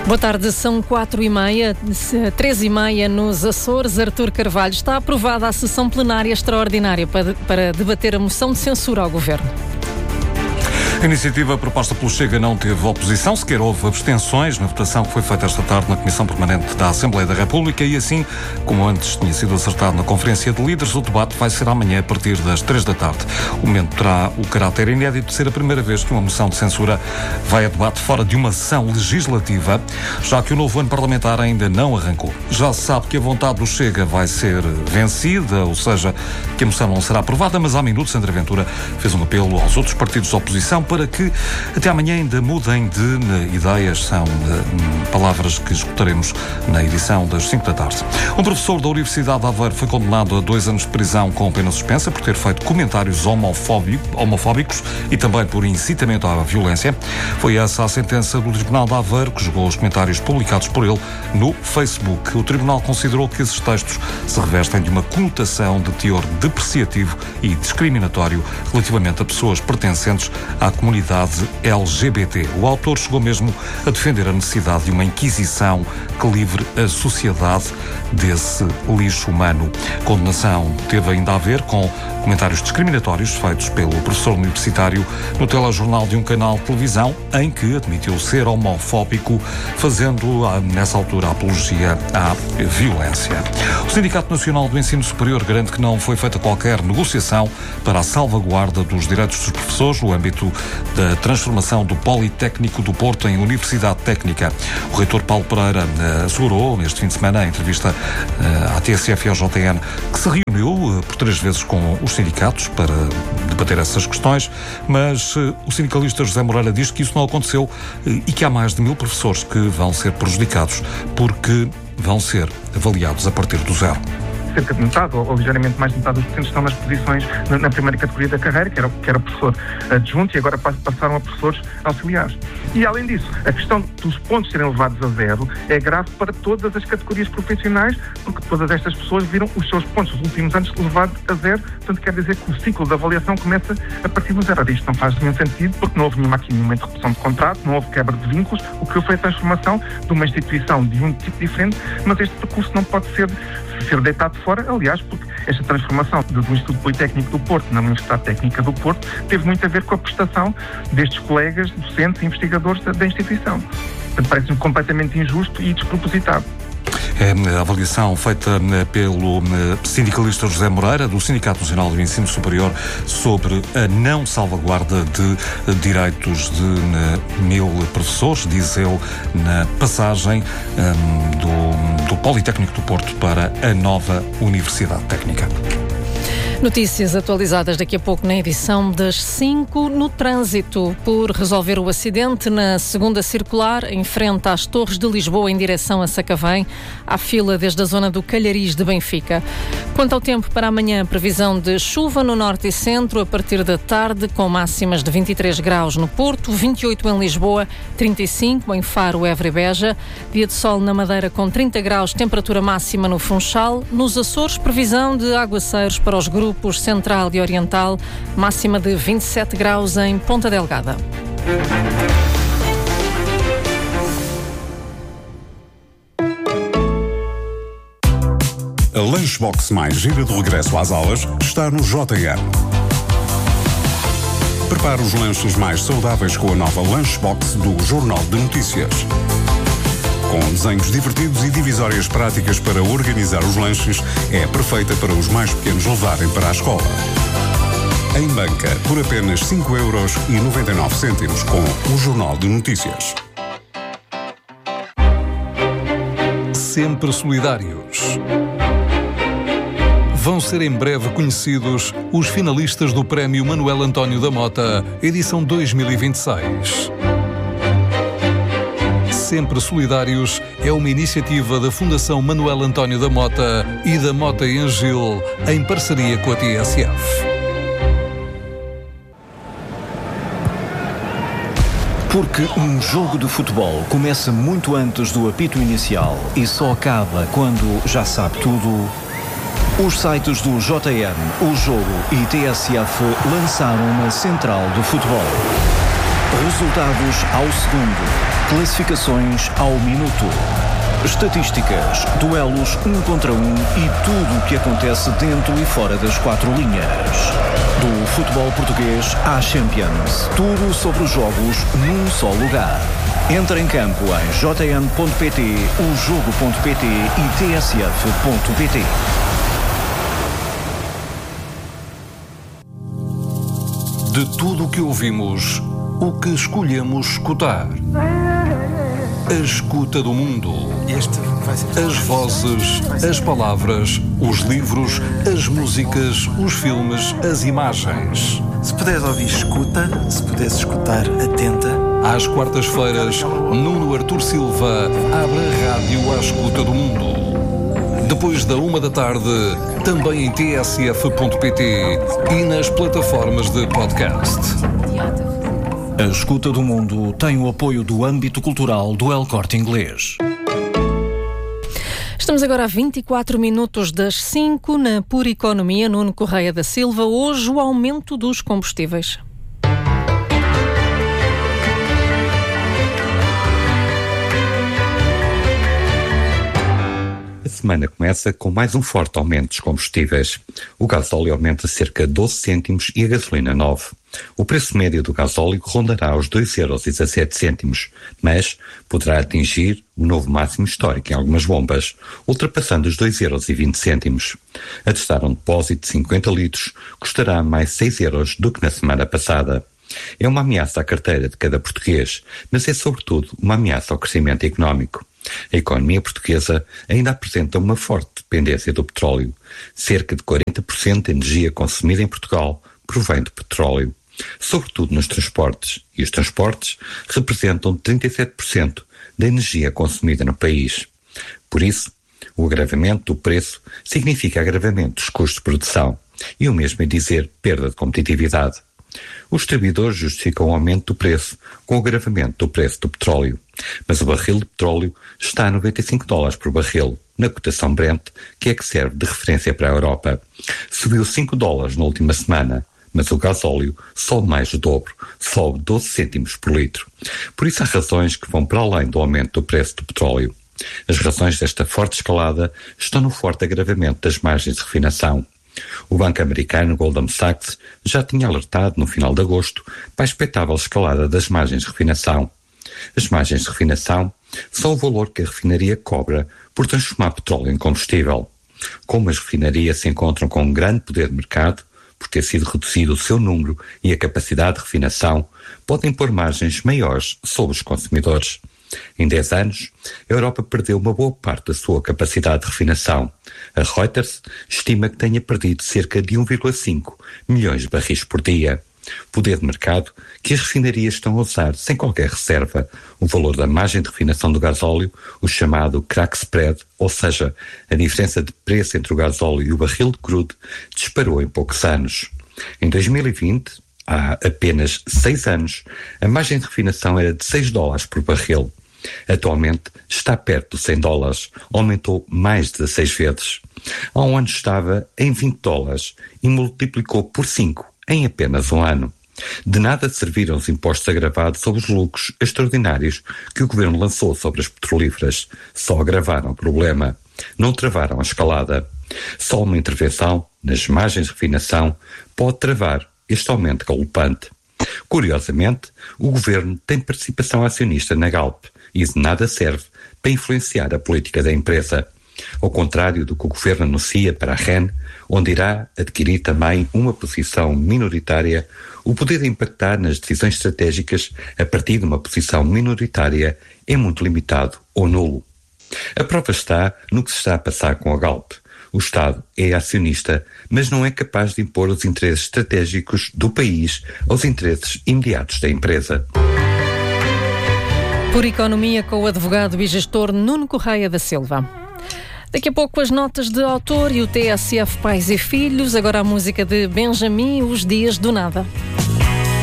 Boa tarde, são 4h30, 3h30 nos Açores. Artur Carvalho, está aprovada a sessão plenária extraordinária para debater a moção de censura ao Governo. A iniciativa proposta pelo Chega não teve oposição, sequer houve abstenções na votação que foi feita esta tarde na Comissão Permanente da Assembleia da República e assim, como antes tinha sido acertado na Conferência de Líderes, o debate vai ser amanhã a partir das 3 da tarde. O momento terá o caráter inédito de ser a primeira vez que uma moção de censura vai a debate fora de uma sessão legislativa, já que o novo ano parlamentar ainda não arrancou. Já se sabe que a vontade do Chega vai ser vencida, ou seja, que a moção não será aprovada, mas há minutos André Ventura fez um apelo aos outros partidos de oposição para que até amanhã ainda mudem de ideias. São palavras que escutaremos na edição das 5 da tarde. Um professor da Universidade de Aveiro foi condenado a 2 anos de prisão com pena suspensa por ter feito comentários homofóbicos e também por incitamento à violência. Foi essa a sentença do Tribunal de Aveiro, que julgou os comentários publicados por ele no Facebook. O Tribunal considerou que esses textos se revestem de uma conotação de teor depreciativo e discriminatório relativamente a pessoas pertencentes à comunidade LGBT. O autor chegou mesmo a defender a necessidade de uma inquisição que livre a sociedade desse lixo humano. A condenação teve ainda a ver com comentários discriminatórios feitos pelo professor universitário no telejornal de um canal de televisão em que admitiu ser homofóbico, fazendo nessa altura apologia à violência. O Sindicato Nacional do Ensino Superior garante que não foi feita qualquer negociação para a salvaguarda dos direitos dos professores no âmbito da transformação do Politécnico do Porto em Universidade Técnica. O reitor Paulo Pereira assegurou neste fim de semana, em entrevista à TSF e ao JN, que se reuniu por 3 vezes com os sindicatos para debater essas questões, mas o sindicalista José Moreira diz que isso não aconteceu e que há mais de 1000 professores que vão ser prejudicados porque vão ser avaliados a partir do zero. Cerca de metade, ou ligeiramente mais de metade dos docentes estão nas posições na primeira categoria da carreira, que era professor adjunto, e agora passaram a professores auxiliares. E, além disso, a questão dos pontos serem levados a zero é grave para todas as categorias profissionais, porque todas estas pessoas viram os seus pontos nos últimos anos levados a zero, portanto quer dizer que o ciclo de avaliação começa a partir do zero. Isto não faz nenhum sentido, porque não houve nenhuma interrupção de contrato, não houve quebra de vínculos, o que foi a transformação de uma instituição de um tipo diferente, mas este percurso não pode ser deitado fora, aliás, porque esta transformação do Instituto Politécnico do Porto na Universidade Técnica do Porto teve muito a ver com a prestação destes colegas, docentes e investigadores da instituição. Portanto, parece-me completamente injusto e despropositado. É a avaliação feita pelo sindicalista José Moreira, do Sindicato Nacional do Ensino Superior, sobre a não salvaguarda de direitos de 1000 professores, diz ele, na passagem do Politécnico do Porto para a nova Universidade Técnica. Notícias atualizadas daqui a pouco na edição das 5. No trânsito, por resolver o acidente na segunda circular, em frente às Torres de Lisboa, em direção a Sacavém, há fila desde a zona do Calharis de Benfica. Quanto ao tempo para amanhã, previsão de chuva no norte e centro a partir da tarde, com máximas de 23 graus no Porto, 28 em Lisboa, 35 em Faro, Évora e Beja. Dia de sol na Madeira com 30 graus, temperatura máxima no Funchal. Nos Açores, previsão de aguaceiros para os grupos Central e Oriental, máxima de 27 graus em Ponta Delgada. A Lunchbox mais gira de regresso às aulas está no JN. Prepare os lanches mais saudáveis com a nova Lunchbox do Jornal de Notícias. Com desenhos divertidos e divisórias práticas para organizar os lanches, é perfeita para os mais pequenos levarem para a escola. Em banca, por apenas 5,99€ com o Jornal de Notícias. Sempre solidários. Vão ser em breve conhecidos os finalistas do Prémio Manuel António da Mota, edição 2026. Sempre Solidários é uma iniciativa da Fundação Manuel António da Mota e da Mota e Angil, em parceria com a TSF. Porque um jogo de futebol começa muito antes do apito inicial e só acaba quando já sabe tudo, os sites do JN, O Jogo e TSF lançaram uma central do futebol. Resultados ao segundo. Classificações ao minuto. Estatísticas, duelos 1 contra 1 e tudo o que acontece dentro e fora das 4 linhas. Do futebol português à Champions. Tudo sobre os jogos num só lugar. Entra em campo em jn.pt, ojogo.pt e tsf.pt. De tudo o que ouvimos, o que escolhemos escutar. A escuta do mundo. As vozes, as palavras, os livros, as músicas, os filmes, as imagens. Se puderes ouvir, escuta. Se puderes escutar, atenta. Às quartas-feiras, Nuno Artur Silva abre a rádio à escuta do mundo. Depois da 13h, também em tsf.pt e nas plataformas de podcast. A escuta do mundo tem o apoio do âmbito cultural do El Corte Inglês. Estamos agora a 24 minutos das 5 na Pura Economia. Nuno Correia da Silva. Hoje o aumento dos combustíveis. A semana começa com mais um forte aumento dos combustíveis. O gasóleo aumenta cerca de 12 cêntimos e a gasolina 9. O preço médio do gasóleo rondará os 2,17 €, mas poderá atingir o novo máximo histórico em algumas bombas, ultrapassando os 2,20 €. Atestar um depósito de 50 litros custará mais 6 € do que na semana passada. É uma ameaça à carteira de cada português, mas é sobretudo uma ameaça ao crescimento económico. A economia portuguesa ainda apresenta uma forte dependência do petróleo. Cerca de 40% da energia consumida em Portugal provém de petróleo, sobretudo nos transportes, e os transportes representam 37% da energia consumida no país. Por isso, o agravamento do preço significa agravamento dos custos de produção, e o mesmo é dizer perda de competitividade. Os distribuidores justificam o aumento do preço com o agravamento do preço do petróleo, mas o barril de petróleo está a $95 por barril, na cotação Brent, que é que serve de referência para a Europa. Subiu $5 na última semana, mas o gasóleo sobe mais do dobro, sobe 12 cêntimos por litro. Por isso há razões que vão para além do aumento do preço do petróleo. As razões desta forte escalada estão no forte agravamento das margens de refinação. O banco americano Goldman Sachs já tinha alertado no final de agosto para a expectável escalada das margens de refinação. As margens de refinação são o valor que a refinaria cobra por transformar petróleo em combustível. Como as refinarias se encontram com um grande poder de mercado, por ter sido reduzido o seu número e a capacidade de refinação, podem pôr margens maiores sobre os consumidores. Em 10 anos, a Europa perdeu uma boa parte da sua capacidade de refinação. A Reuters estima que tenha perdido cerca de 1,5 milhões de barris por dia. Poder de mercado que as refinarias estão a usar sem qualquer reserva. O valor da margem de refinação do gasóleo, o chamado crack spread, ou seja, a diferença de preço entre o gasóleo e o barril de crude, disparou em poucos anos. Em 2020, há apenas 6 anos, a margem de refinação era de $6 por barril. Atualmente está perto dos $100, aumentou mais de 16 vezes. Há um ano estava em $20 e multiplicou por 5 em apenas um ano. De nada serviram os impostos agravados sobre os lucros extraordinários que o governo lançou sobre as petrolíferas. Só agravaram o problema, não travaram a escalada. Só uma intervenção nas margens de refinação pode travar este aumento galopante. Curiosamente, o governo tem participação acionista na Galp e de nada serve para influenciar a política da empresa. Ao contrário do que o governo anuncia para a REN, onde irá adquirir também uma posição minoritária, o poder de impactar nas decisões estratégicas a partir de uma posição minoritária é muito limitado ou nulo. A prova está no que se está a passar com a Galp. O Estado é acionista, mas não é capaz de impor os interesses estratégicos do país aos interesses imediatos da empresa. Por Economia, com o advogado e gestor Nuno Correia da Silva. Daqui a pouco as notas de autor e o TSF Pais e Filhos. Agora a música de Benjamin, Os Dias do Nada.